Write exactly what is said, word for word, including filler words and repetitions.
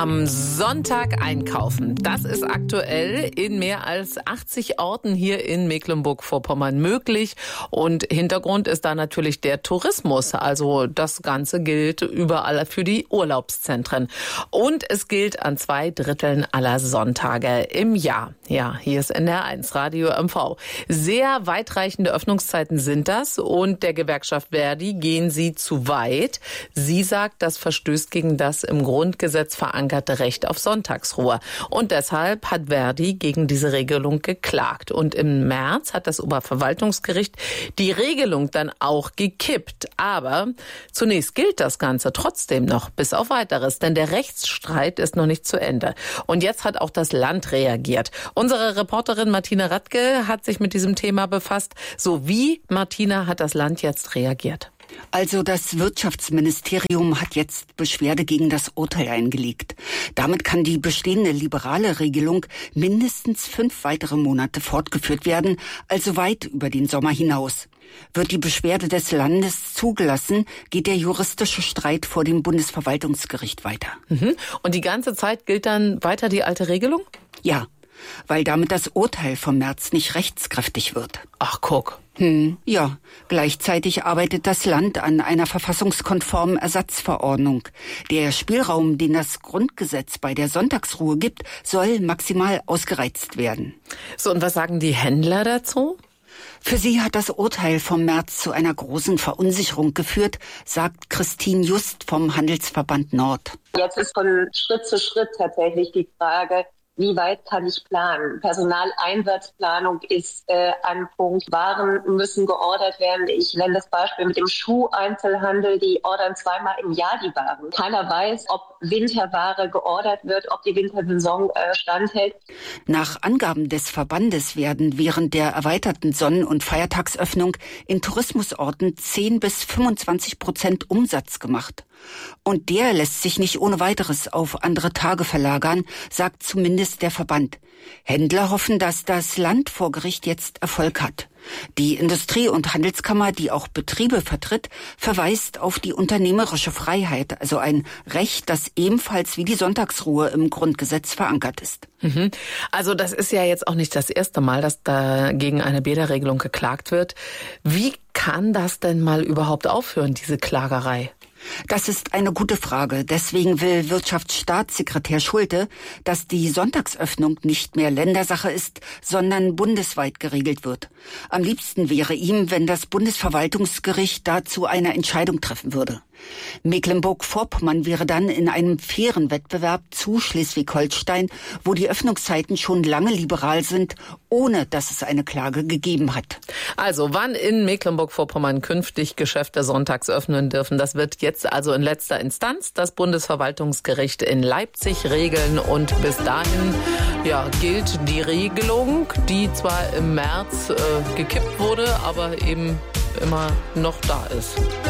Am Sonntag einkaufen. Das ist aktuell in mehr als achtzig Orten hier in Mecklenburg-Vorpommern möglich. Und Hintergrund ist da natürlich der Tourismus. Also das Ganze gilt überall für die Urlaubszentren. Und es gilt an zwei Dritteln aller Sonntage im Jahr. Ja, hier ist N D R eins Radio M V. Sehr weitreichende Öffnungszeiten sind das. Und der Gewerkschaft Verdi gehen sie zu weit. Sie sagt, das verstößt gegen das im Grundgesetz verankerte Recht auf Sonntagsruhe. Und deshalb hat Verdi gegen diese Regelung geklagt. Und im März hat das Oberverwaltungsgericht die Regelung dann auch gekippt. Aber zunächst gilt das Ganze trotzdem noch, bis auf Weiteres. Denn der Rechtsstreit ist noch nicht zu Ende. Und jetzt hat auch das Land reagiert. Unsere Reporterin Martina Radke hat sich mit diesem Thema befasst. So wie, Martina, hat das Land jetzt reagiert? Also das Wirtschaftsministerium hat jetzt Beschwerde gegen das Urteil eingelegt. Damit kann die bestehende liberale Regelung mindestens fünf weitere Monate fortgeführt werden, also weit über den Sommer hinaus. Wird die Beschwerde des Landes zugelassen, geht der juristische Streit vor dem Bundesverwaltungsgericht weiter. Mhm. Und die ganze Zeit gilt dann weiter die alte Regelung? Ja, weil damit das Urteil vom März nicht rechtskräftig wird. Ach, guck. Hm, ja, gleichzeitig arbeitet das Land an einer verfassungskonformen Ersatzverordnung. Der Spielraum, den das Grundgesetz bei der Sonntagsruhe gibt, soll maximal ausgereizt werden. So, und was sagen die Händler dazu? Für sie hat das Urteil vom März zu einer großen Verunsicherung geführt, sagt Christine Just vom Handelsverband Nord. Jetzt ist von Schritt zu Schritt tatsächlich die Frage, wie weit kann ich planen? Personaleinsatzplanung ist äh, ein Punkt. Waren müssen geordert werden. Ich nenne das Beispiel mit dem Schuheinzelhandel. Die ordern zweimal im Jahr die Waren. Keiner weiß, ob Winterware geordert wird, ob die Wintersaison äh, standhält. Nach Angaben des Verbandes werden während der erweiterten Sonnen- und Feiertagsöffnung in Tourismusorten zehn bis fünfundzwanzig Prozent Umsatz gemacht. Und der lässt sich nicht ohne weiteres auf andere Tage verlagern, sagt zumindest der Verband. Händler hoffen, dass das Land vor Gericht jetzt Erfolg hat. Die Industrie- und Handelskammer, die auch Betriebe vertritt, verweist auf die unternehmerische Freiheit, also ein Recht, das ebenfalls wie die Sonntagsruhe im Grundgesetz verankert ist. Mhm. Also das ist ja jetzt auch nicht das erste Mal, dass da gegen eine Bäderregelung geklagt wird. Wie kann das denn mal überhaupt aufhören, diese Klagerei? Das ist eine gute Frage. Deswegen will Wirtschaftsstaatssekretär Schulte, dass die Sonntagsöffnung nicht mehr Ländersache ist, sondern bundesweit geregelt wird. Am liebsten wäre ihm, wenn das Bundesverwaltungsgericht dazu eine Entscheidung treffen würde. Mecklenburg-Vorpommern wäre dann in einem fairen Wettbewerb zu Schleswig-Holstein, wo die Öffnungszeiten schon lange liberal sind, ohne dass es eine Klage gegeben hat. Also wann in Mecklenburg-Vorpommern künftig Geschäfte sonntags öffnen dürfen, das wird jetzt also in letzter Instanz das Bundesverwaltungsgericht in Leipzig regeln. Und bis dahin ja, gilt die Regelung, die zwar im März äh, gekippt wurde, aber eben immer noch da ist.